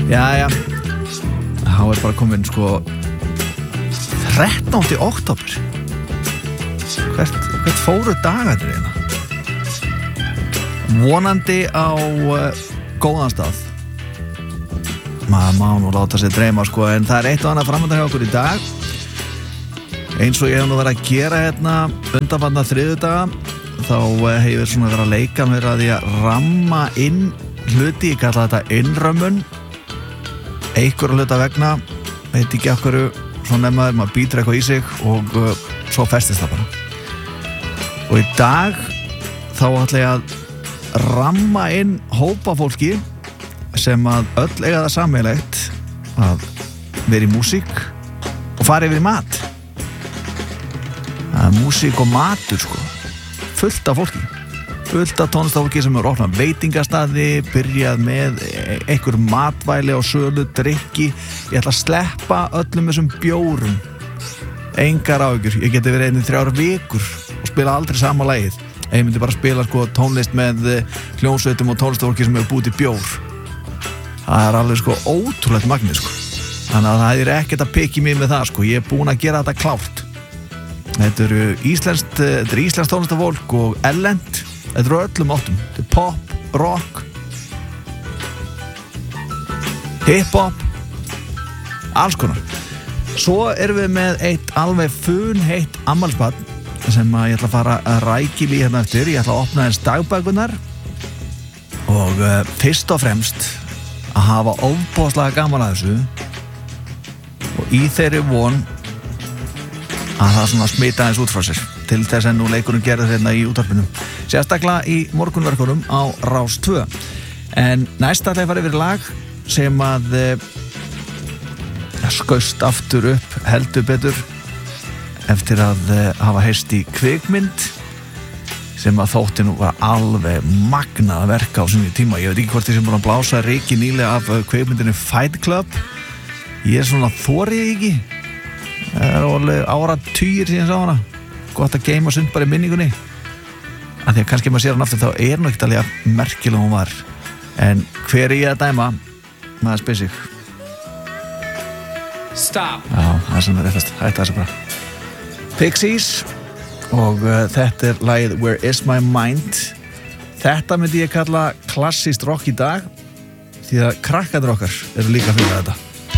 Jæja, þá bara komin sko 13. október. Hvert fóru dagarnir hérna? Vonandi á góðan stað. Maður má nú láta sig dreyma sko, en það eitt og annað framöndan hjá okkur í dag. Eins og ég hef nú verið að gera hérna undanfarna þriðjudaga, þá hefur svona verið að leika mér að því að ramma inn hluti, ég kalla þetta innrömmun. Einhverja hluta vegna, veit ekki af hverju, svo maður býtur eitthvað í sig og svo festist það bara. Og í dag þá ætla ég að ramma inn hópa fólki sem að öll eiga það sameiginlegt að vera í músík og fara yfir í mat. Það er músík og matur sko, fullt af fólki. Fullt af tónlistafólki sem eru opnað veitingastaði, byrjað með einhver matvæli og sölu, drykki. Ég ætla að sleppa öllum þessum bjórum. Engar áhyggjur, ég geti verið 3 vikur og spila aldrei sama lagið. Ég myndi bara spila sko tónlist með hljómsveitum og tónlistafólki sem hefur búið til bjór. Það er alveg sko ótrúlegt magnið sko. Þannig að það er ekkert að pekja mig með það sko, ég er búinn að gera þetta klárt. Þetta er íslenskt tónlistafólk og erlent. Þetta eru öllum áttum. Þetta er pop, rock, hip-hop, alls konar. Svo erum við með eitt alveg funheitt afmælisbarn sem ég ætla að fara að rækili hérna eftir. Ég ætla að opna þess dagbækurnar og fyrst og fremst að hafa ofboðslega gaman að þessu og í þeirri von að það svona smita eins út frá sér til þess að nú leikurinn gerði hérna í útvarpinu. Sérstaklega í morgunverkunum á Rás 2. En næst ætla ég að fara yfir lag sem að skaust aftur upp heldur betur eftir að hafa heyrst í kvikmynd sem að þótti nú var alveg magnað að verka á sinni tíma. Ég veit ekki hvort ég sem búin að blása reiki nýlega af kvikmyndinni Fight Club. Ég er svona þorið ekki. Það er alveg áratugir síðan sá hana. Gott að geyma sund bara í minningunni. Af því að kannski maður sér hann aftur þá er nú ekkert alveg merkilega hún var. En hver er ég að dæma? Maður spyr sig. Stop. Já, það er sem það réttast. Hætta þessu bara. Pixies og þetta er lagið Where Is My Mind. Þetta myndi ég kalla klassískt rock í dag því að krakkarnir okkar eru líka fyrir þetta.